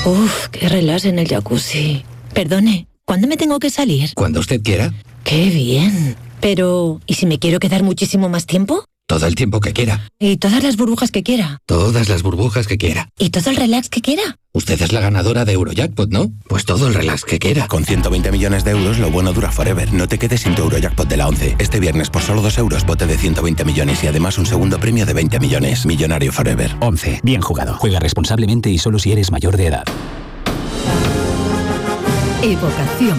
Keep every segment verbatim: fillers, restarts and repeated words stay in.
Uf, qué relax en el jacuzzi. Perdone, ¿cuándo me tengo que salir? Cuando usted quiera. ¡Qué bien! Pero, ¿y si me quiero quedar muchísimo más tiempo? Todo el tiempo que quiera. ¿Y todas las burbujas que quiera? Todas las burbujas que quiera. ¿Y todo el relax que quiera? Usted es la ganadora de Eurojackpot, ¿no? Pues todo el relax que quiera. Con ciento veinte millones de euros, lo bueno dura forever. No te quedes sin tu Eurojackpot de la once. Este viernes, por solo dos euros, bote de ciento veinte millones y además un segundo premio de veinte millones. Millonario forever. once. Bien jugado. Juega responsablemente y solo si eres mayor de edad. Evocación.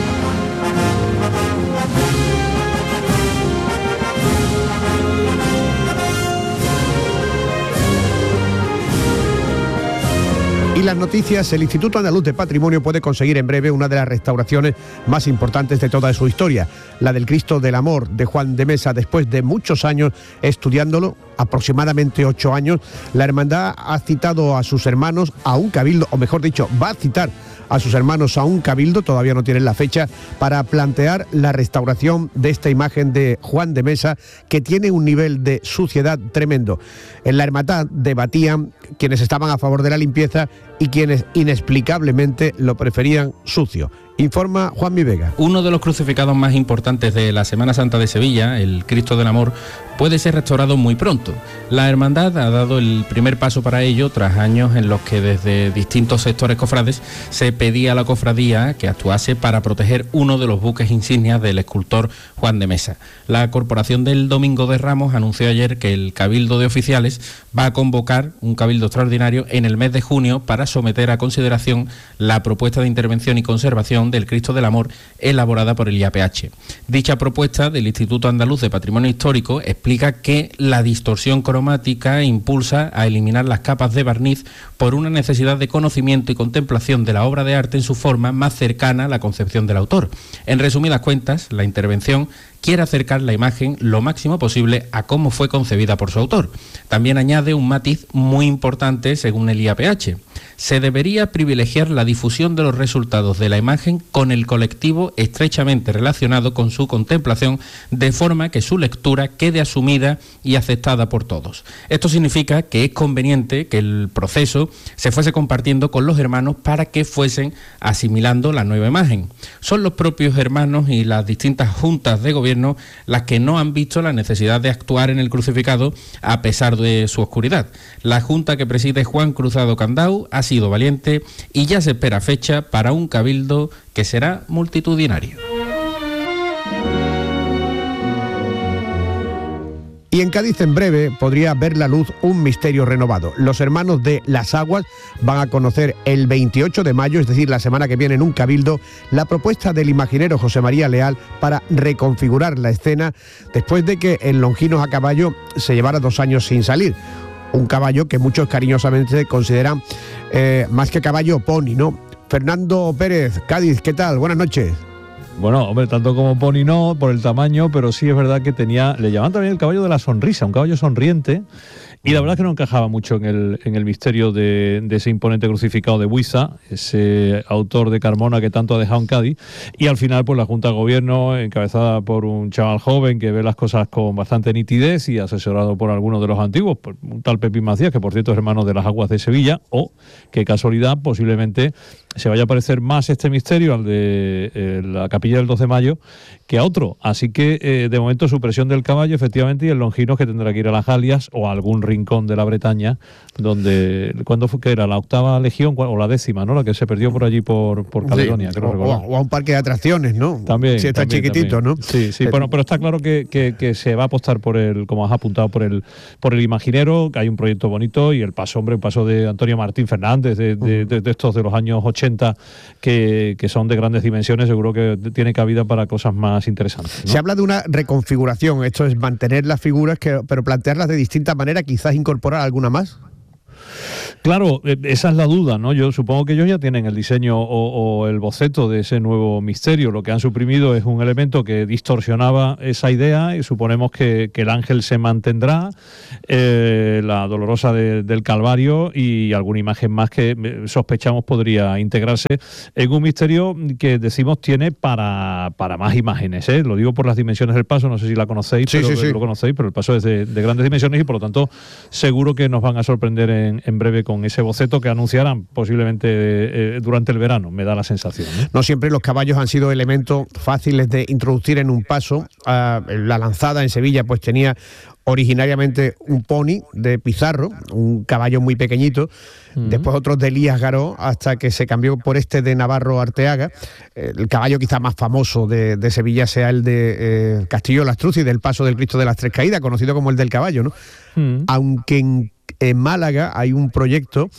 Y las noticias, el Instituto Andaluz de Patrimonio puede conseguir en breve una de las restauraciones más importantes de toda su historia, la del Cristo del Amor de Juan de Mesa. Después de muchos años estudiándolo, aproximadamente ocho años, la hermandad ha citado a sus hermanos a un cabildo, o mejor dicho, va a citar a sus hermanos a un cabildo, todavía no tienen la fecha, para plantear la restauración de esta imagen de Juan de Mesa, que tiene un nivel de suciedad tremendo. En la hermandad debatían quienes estaban a favor de la limpieza y quienes inexplicablemente lo preferían sucio. Informa Juanmi Vega. Uno de los crucificados más importantes de la Semana Santa de Sevilla, el Cristo del Amor, puede ser restaurado muy pronto. La hermandad ha dado el primer paso para ello tras años en los que desde distintos sectores cofrades se pedía a la cofradía que actuase para proteger uno de los buques insignias del escultor Juan de Mesa. La Corporación del Domingo de Ramos anunció ayer que el Cabildo de Oficiales va a convocar un cabildo extraordinario en el mes de junio para someter a consideración la propuesta de intervención y conservación del Cristo del Amor elaborada por el I A P H. Dicha propuesta del Instituto Andaluz de Patrimonio Histórico explica que la distorsión cromática impulsa a eliminar las capas de barniz por una necesidad de conocimiento y contemplación de la obra de arte en su forma más cercana a la concepción del autor. En resumidas cuentas, la intervención quiere acercar la imagen lo máximo posible a cómo fue concebida por su autor. También añade un matiz muy importante según el I A P H. Se debería privilegiar la difusión de los resultados de la imagen con el colectivo estrechamente relacionado con su contemplación, de forma que su lectura quede asumida y aceptada por todos. Esto significa que es conveniente que el proceso se fuese compartiendo con los hermanos para que fuesen asimilando la nueva imagen. Son los propios hermanos y las distintas juntas de gobierno las que no han visto la necesidad de actuar en el crucificado a pesar de su oscuridad. La junta que preside Juan Cruzado Candau ha sido valiente y ya se espera fecha para un cabildo que será multitudinario. Y en Cádiz en breve podría ver la luz un misterio renovado. Los hermanos de Las Aguas van a conocer el veintiocho de mayo, es decir, la semana que viene en un cabildo, la propuesta del imaginero José María Leal para reconfigurar la escena después de que en Longinos a Caballo se llevara dos años sin salir. Un caballo que muchos cariñosamente consideran eh, más que caballo, pony, ¿no? Fernando Pérez, Cádiz, ¿qué tal? Buenas noches. Bueno, hombre, tanto como pony no, por el tamaño, pero sí es verdad que tenía, le llamaban también el caballo de la sonrisa, un caballo sonriente, y la verdad es que no encajaba mucho en el, en el misterio de, de ese imponente crucificado de Buiza, ese autor de Carmona que tanto ha dejado en Cádiz, y al final pues la Junta de Gobierno, encabezada por un chaval joven que ve las cosas con bastante nitidez y asesorado por algunos de los antiguos, por un tal Pepín Macías, que por cierto es hermano de Las Aguas de Sevilla, o, qué casualidad, posiblemente se vaya a parecer más este misterio al de eh, la capilla del doce de mayo que a otro, así que eh, de momento supresión del caballo efectivamente y el Longinos que tendrá que ir a las Galias o a algún rincón de la Bretaña donde, ¿cuándo fue que era? La octava legión o la décima, ¿no? La que se perdió por allí por, por Caledonia, sí, creo recordar. O a un parque de atracciones, ¿no? También. Si está también, chiquitito, también. ¿no? Sí, sí, bueno, pero está claro que, que, que se va a apostar por el, como has apuntado, por el por el imaginero, que hay un proyecto bonito y el paso, hombre, el paso de Antonio Martín Fernández, de, de, de, de estos de los años ochenta, que, que son de grandes dimensiones, seguro que tiene cabida para cosas más interesantes, ¿no? Se habla de una reconfiguración, esto es mantener las figuras, que, pero plantearlas de distinta manera, quizás incorporar alguna más. Claro, esa es la duda, ¿no? Yo supongo que ellos ya tienen el diseño o, o el boceto de ese nuevo misterio. Lo que han suprimido es un elemento que distorsionaba esa idea y suponemos que, que el ángel se mantendrá, eh, la dolorosa de, del Calvario y alguna imagen más que sospechamos podría integrarse en un misterio que decimos tiene para, para más imágenes, ¿eh? Lo digo por las dimensiones del paso, no sé si la conocéis, sí, pero sí, sí. lo conocéis, pero el paso es de, de grandes dimensiones y por lo tanto seguro que nos van a sorprender en, en breve breve con ese boceto que anunciarán posiblemente eh, durante el verano, me da la sensación, ¿no? No siempre los caballos han sido elementos fáciles de introducir en un paso. Uh, la lanzada en Sevilla pues tenía originariamente un pony de Pizarro, un caballo muy pequeñito, uh-huh. Después otros de Elías Garó, hasta que se cambió por este de Navarro Arteaga. El caballo quizá más famoso de, de Sevilla sea el de eh, Castillo Lastruz y del Paso del Cristo de las Tres Caídas, conocido como el del caballo, ¿no? Uh-huh. Aunque en, en Málaga hay un proyecto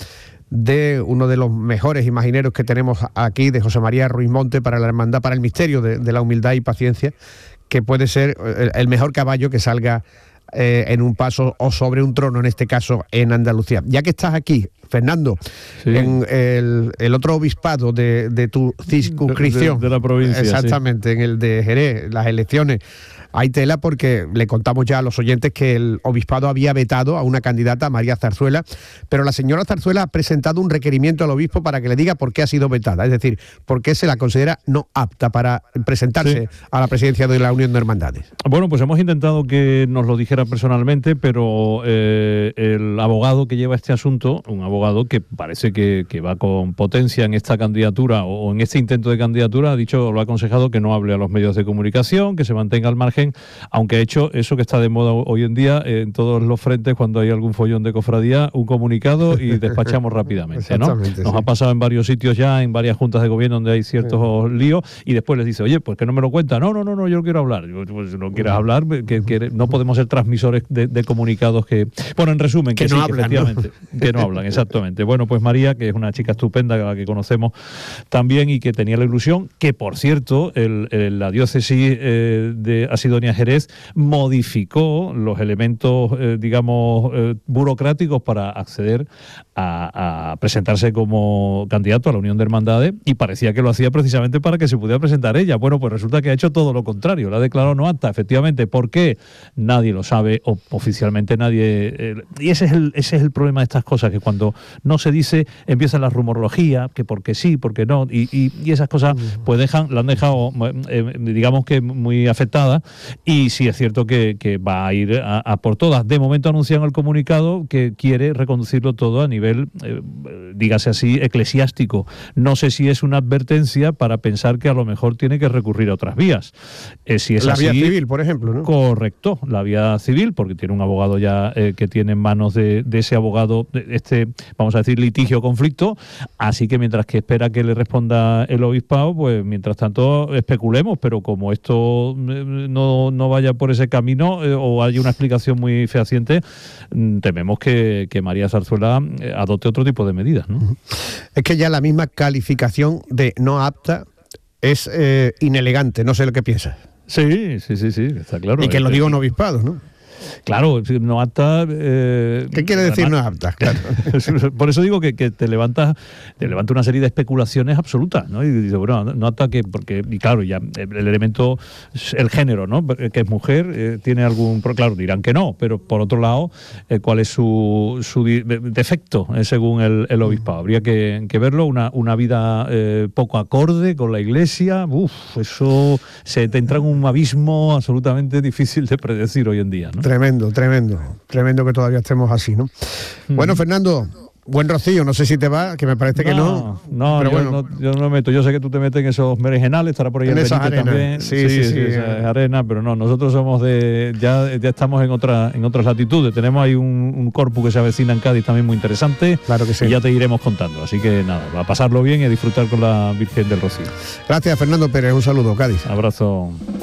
de uno de los mejores imagineros que tenemos aquí, de José María Ruiz Monte, para la hermandad, para el misterio de, de la humildad y paciencia, que puede ser el, el mejor caballo que salga Eh, en un paso o sobre un trono, en este caso en Andalucía. Ya que estás aquí, Fernando, sí. en el, el otro obispado de, de tu circunscripción, de, de, de la provincia, exactamente, sí. En el de Jerez, las elecciones, hay tela porque le contamos ya a los oyentes que el obispado había vetado a una candidata, María Zarzuela, pero la señora Zarzuela ha presentado un requerimiento al obispo para que le diga por qué ha sido vetada, es decir, por qué se la considera no apta para presentarse sí. a la presidencia de la Unión de Hermandades. Bueno, pues hemos intentado que nos lo dijera personalmente, pero eh, el abogado que lleva este asunto, un abogado que parece que, que va con potencia en esta candidatura o en este intento de candidatura, ha dicho, lo ha aconsejado que no hable a los medios de comunicación, que se mantenga al margen, aunque ha hecho eso que está de moda hoy en día en todos los frentes cuando hay algún follón de cofradía, un comunicado y despachamos rápidamente, ¿no? Nos sí. ha pasado en varios sitios ya, en varias juntas de gobierno donde hay ciertos sí. líos, y después les dice, oye, pues que no me lo cuenta, no, no, no, no yo quiero hablar, pues no quieras hablar, que, que no podemos ser transmisores de, de comunicados que, bueno, en resumen, que, que no sí, hablan, efectivamente, ¿no? Que no hablan, exactamente. Bueno, pues María, que es una chica estupenda, a la que conocemos también y que tenía la ilusión, que por cierto, el, el, la diócesis eh, de Asidonia Jerez modificó los elementos, eh, digamos, eh, burocráticos para acceder a, a presentarse como candidato a la Unión de Hermandades, y parecía que lo hacía precisamente para que se pudiera presentar ella. Bueno, pues resulta que ha hecho todo lo contrario, la ha declarado no apta, efectivamente. ¿Por qué? Nadie lo sabe, o oficialmente nadie, eh, y ese es el ese es el problema de estas cosas, que cuando no se dice empieza la rumorología, que porque sí, porque no, y, y, y esas cosas pues dejan, la han dejado eh, digamos que muy afectada, y sí es cierto que, que va a ir a, a por todas. De momento anuncian el comunicado que quiere reconducirlo todo a nivel, eh, dígase así, eclesiástico. No sé si es una advertencia para pensar que a lo mejor tiene que recurrir a otras vías. Eh, si es la así, vía civil, por ejemplo, ¿no? Correcto, la vía civil, porque tiene un abogado ya eh, que tiene en manos de, de ese abogado este, vamos a decir, litigio o conflicto, así que mientras que espera que le responda el obispado, pues mientras tanto especulemos, pero como esto no, no vaya por ese camino eh, o hay una explicación muy fehaciente, tememos que, que María Zarzuela adopte otro tipo de medidas, ¿no? Es que ya la misma calificación de no apta es eh, inelegante, no sé lo que piensas. Sí, sí, sí, sí, está claro. Y que lo digo en obispado, ¿no? Claro, no apta... Eh, ¿Qué quiere decir además, no apta? Claro. Por eso digo que, que te levantas te levanta una serie de especulaciones absolutas, ¿no? Y dices, bueno, no apta que... porque y claro, ya el elemento, el género, ¿no? Que es mujer, eh, tiene algún... Claro, dirán que no, pero por otro lado, eh, ¿cuál es su, su defecto eh, según el, el obispado? Habría que, que verlo, una, una vida eh, poco acorde con la Iglesia, uff, eso se te entra en un abismo absolutamente difícil de predecir hoy en día, ¿no? Tremendo, tremendo, tremendo que todavía estemos así, ¿no? Mm. Bueno, Fernando, buen rocío, no sé si te va, que me parece que no. No, pero yo, bueno. no yo no me meto, yo sé que tú te metes en esos merengenales, estará por ahí en el esas arenas también. Sí, sí, sí. sí esa arena, pero no, nosotros somos de, ya, ya estamos en otra, en otras latitudes, tenemos ahí un, un corpus que se avecina en Cádiz también muy interesante, claro que sí. Y ya te iremos contando, así que nada, a pasarlo bien y a disfrutar con la Virgen del Rocío. Gracias, Fernando Pérez, un saludo, Cádiz. Abrazo.